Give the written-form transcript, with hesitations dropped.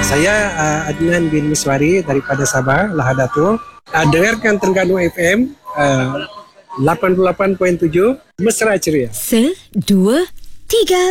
Saya Adnan bin Miswari daripada Sabah, Lahadatul. Dengarkan Terengganu FM 88.7 Mesra Ceria. 1, 2, 3.